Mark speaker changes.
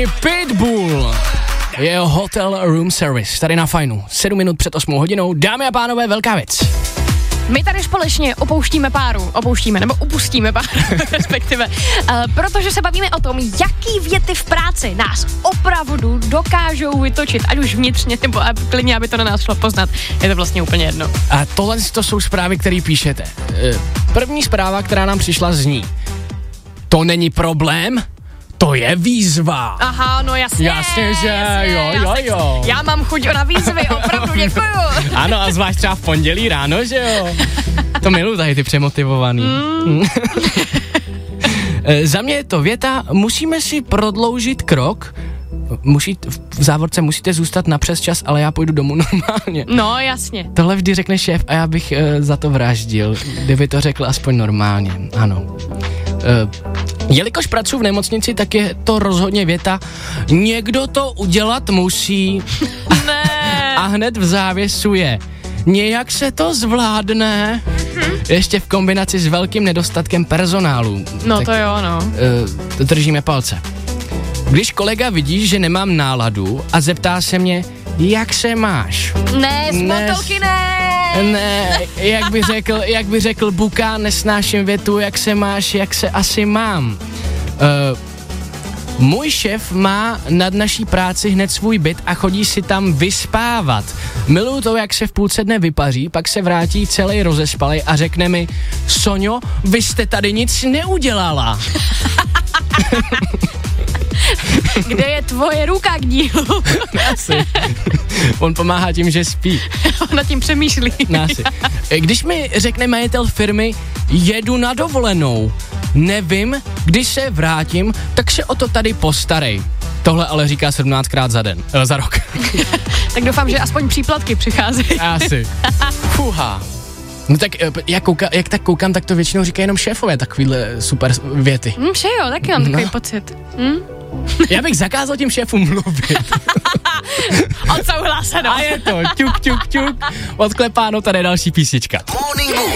Speaker 1: Pitbull. Jeho Hotel Room Service, tady na Fajnu. 7 minut před 8 hodinou. Dámy a pánové, velká věc.
Speaker 2: My tady společně opustíme páru, respektive, protože se bavíme o tom, jaký věty v práci nás opravdu dokážou vytočit, ať už vnitřně, nebo klidně, aby to na nás šlo poznat. Je to vlastně úplně jedno.
Speaker 1: A tohle to jsou zprávy, které píšete. První zpráva, která nám přišla, zní: to není problém, to je výzva.
Speaker 2: Aha, no jasně.
Speaker 1: Jasně, že jo.
Speaker 2: Já mám chuť na výzvy, opravdu děkuju.
Speaker 1: Ano, a zvlášť třeba v pondělí ráno, že jo. To miluji tady ty přemotivovaný. Za mě je to věta: musíme si prodloužit krok. V závorce musíte zůstat na přesčas, ale já půjdu domů normálně.
Speaker 2: No, jasně.
Speaker 1: Tohle vždy řekne šéf a já bych za to vraždil, kdyby to řekl aspoň normálně. Ano. Jelikož pracuji v nemocnici, tak je to rozhodně věta: někdo to udělat musí.
Speaker 2: Ne.
Speaker 1: A hned v závěsu je: nějak se to zvládne. Ještě v kombinaci s velkým nedostatkem personálu.
Speaker 2: No
Speaker 1: tak,
Speaker 2: to jo, no.
Speaker 1: Držíme palce. Když kolega vidí, že nemám náladu a zeptá se mě: jak se máš?
Speaker 2: Ne, z motolky ne.
Speaker 1: Ne, jak by řekl Buka, nesnáším větu: jak se máš, jak se asi mám. Můj šéf má nad naší práci hned svůj byt a chodí si tam vyspávat. Miluju to, jak se v půlce dne vypaří, pak se vrátí celý rozespalej a řekne mi: Soňo, vy jste tady nic neudělala.
Speaker 2: Kde je tvoje ruka k dílu?
Speaker 1: Asi. On pomáhá tím, že spí.
Speaker 2: On nad tím přemýšlí.
Speaker 1: Asi. Když mi řekne majitel firmy: jedu na dovolenou, nevím, kdy se vrátím, tak se o to tady postarej. Tohle ale říká 17krát za rok.
Speaker 2: Tak doufám, že aspoň příplatky přicházejí.
Speaker 1: Asi. Fuha. No tak jak tak koukám, tak to většinou říkají jenom šéfové, takovýhle super věty.
Speaker 2: Přejo, taky mám takový pocit.
Speaker 1: Já bych zakázal tím šéfům mluvit.
Speaker 2: Odsouhlaseno.
Speaker 1: A je to ťuk. Odklepáno, tady je další písnička.